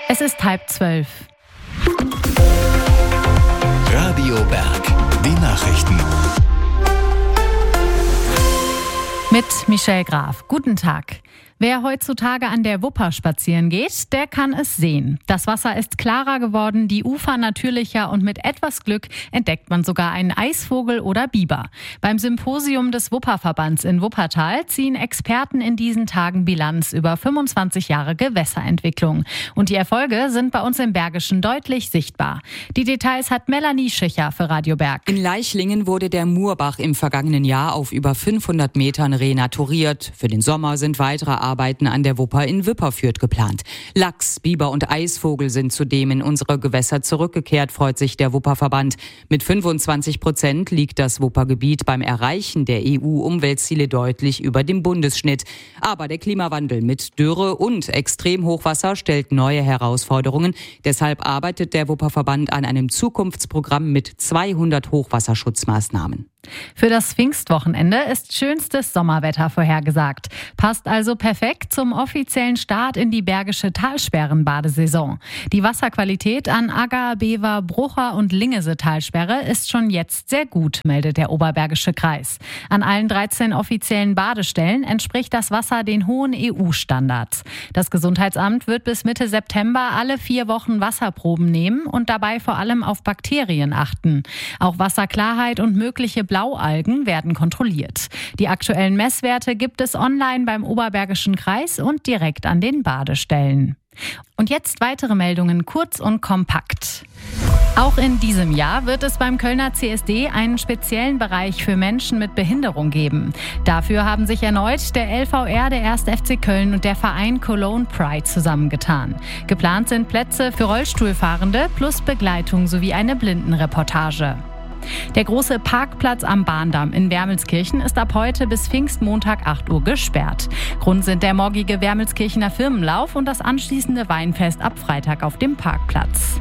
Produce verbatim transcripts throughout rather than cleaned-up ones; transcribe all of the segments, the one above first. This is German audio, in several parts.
Es ist halb zwölf. Radio Berg, die Nachrichten. Mit Michelle Graf. Guten Tag. Wer heutzutage an der Wupper spazieren geht, der kann es sehen. Das Wasser ist klarer geworden, die Ufer natürlicher und mit etwas Glück entdeckt man sogar einen Eisvogel oder Biber. Beim Symposium des Wupperverbands in Wuppertal ziehen Experten in diesen Tagen Bilanz über fünfundzwanzig Jahre Gewässerentwicklung. Und die Erfolge sind bei uns im Bergischen deutlich sichtbar. Die Details hat Melanie Schicher für Radio Berg. In Leichlingen wurde der Murbach im vergangenen Jahr auf über fünfhundert Metern renaturiert. Für den Sommer sind weitere Arbeiten an der Wupper in Wipperfürth geplant. Lachs, Biber und Eisvogel sind zudem in unsere Gewässer zurückgekehrt, freut sich der Wupperverband. Mit fünfundzwanzig Prozent liegt das Wuppergebiet beim Erreichen der E U-Umweltziele deutlich über dem Bundesschnitt. Aber der Klimawandel mit Dürre und Extremhochwasser stellt neue Herausforderungen. Deshalb arbeitet der Wupperverband an einem Zukunftsprogramm mit zweihundert Hochwasserschutzmaßnahmen. Für das Pfingstwochenende ist schönstes Sommerwetter vorhergesagt. Passt also perfekt zum offiziellen Start in die Bergische Talsperren-Badesaison. Die Wasserqualität an Agger, Bever, Brucher und Lingese-Talsperre ist schon jetzt sehr gut, meldet der Oberbergische Kreis. An allen dreizehn offiziellen Badestellen entspricht das Wasser den hohen E U-Standards. Das Gesundheitsamt wird bis Mitte September alle vier Wochen Wasserproben nehmen und dabei vor allem auf Bakterien achten. Auch Wasserklarheit und mögliche Blaualgen werden kontrolliert. Die aktuellen Messwerte gibt es online beim Oberbergischen Kreis und direkt an den Badestellen. Und jetzt weitere Meldungen kurz und kompakt. Auch in diesem Jahr wird es beim Kölner C S D einen speziellen Bereich für Menschen mit Behinderung geben. Dafür haben sich erneut der L V R, der erste F C Köln und der Verein Cologne Pride zusammengetan. Geplant sind Plätze für Rollstuhlfahrende plus Begleitung sowie eine Blindenreportage. Der große Parkplatz am Bahndamm in Wermelskirchen ist ab heute bis Pfingstmontag acht Uhr gesperrt. Grund sind der morgige Wermelskirchener Firmenlauf und das anschließende Weinfest ab Freitag auf dem Parkplatz.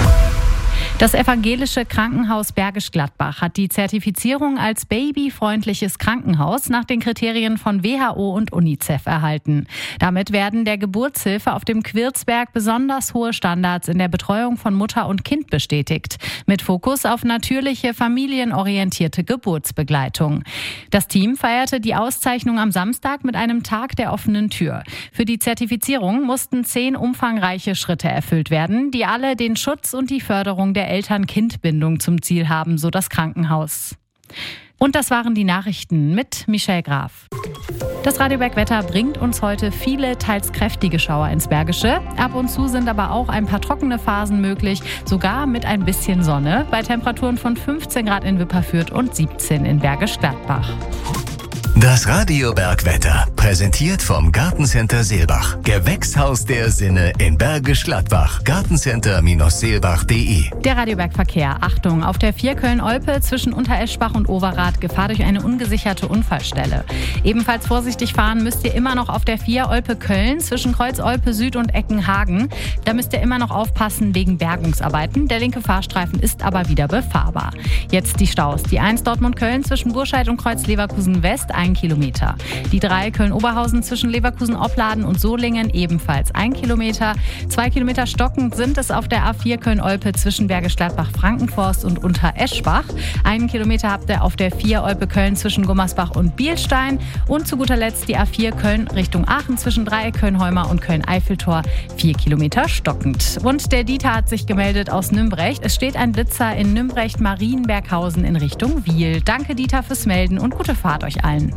Das evangelische Krankenhaus Bergisch Gladbach hat die Zertifizierung als babyfreundliches Krankenhaus nach den Kriterien von W H O und UNICEF erhalten. Damit werden der Geburtshilfe auf dem Quirzberg besonders hohe Standards in der Betreuung von Mutter und Kind bestätigt, mit Fokus auf natürliche, familienorientierte Geburtsbegleitung. Das Team feierte die Auszeichnung am Samstag mit einem Tag der offenen Tür. Für die Zertifizierung mussten zehn umfangreiche Schritte erfüllt werden, die alle den Schutz und die Förderung der Eltern-Kind-Bindung zum Ziel haben, so das Krankenhaus. Und das waren die Nachrichten mit Michelle Graf. Das Radio Berg Wetter bringt uns heute viele, teils kräftige Schauer ins Bergische. Ab und zu sind aber auch ein paar trockene Phasen möglich, sogar mit ein bisschen Sonne, bei Temperaturen von fünfzehn Grad in Wipperfürth und siebzehn in Bergisch Gladbach. Das Radio Berg Wetter, präsentiert vom Gartencenter Seelbach. Gewächshaus der Sinne in Bergisch Gladbach. Gartencenter Seelbach punkt de. Der Radio Berg Verkehr. Achtung, auf der vier Köln-Olpe zwischen Untereschbach und Overath Gefahr durch eine ungesicherte Unfallstelle. Ebenfalls vorsichtig fahren müsst ihr immer noch auf der vier Olpe-Köln zwischen Kreuz-Olpe Süd und Eckenhagen. Da müsst ihr immer noch aufpassen wegen Bergungsarbeiten. Der linke Fahrstreifen ist aber wieder befahrbar. Jetzt die Staus. Die eins Dortmund-Köln zwischen Burscheid und Kreuz-Leverkusen West ein Kilometer. Die drei Köln-Oberhausen zwischen Leverkusen-Opladen und Solingen ebenfalls ein Kilometer. Zwei Kilometer stockend sind es auf der A vier Köln-Olpe zwischen Bergisch Gladbach-Frankenforst und Untereschbach. Einen Kilometer habt ihr auf der vier Olpe-Köln zwischen Gummersbach und Bielstein. Und zu guter Letzt die A vier Köln Richtung Aachen zwischen Dreieck Köln-Heuma und Köln-Eiffeltor. Vier Kilometer stockend. Und der Dieter hat sich gemeldet aus Nümbrecht. Es steht ein Blitzer in Nümbrecht-Marienberghausen in Richtung Wiel. Danke Dieter fürs Melden und gute Fahrt euch allen.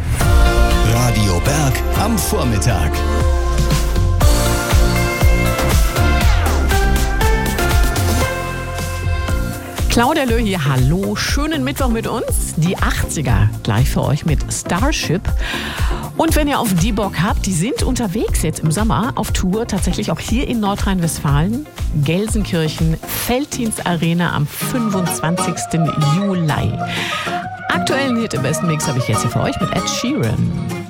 Radio Berg am Vormittag. Claudia Löh hier, hallo, schönen Mittwoch mit uns. Die achtziger gleich für euch mit Starship. Und wenn ihr auf die Bock habt, die sind unterwegs jetzt im Sommer auf Tour, tatsächlich auch hier in Nordrhein-Westfalen. Gelsenkirchen, Veltins Arena am fünfundzwanzigsten Juli. Aktuellen Hit im besten Mix habe ich jetzt hier für euch mit Ed Sheeran.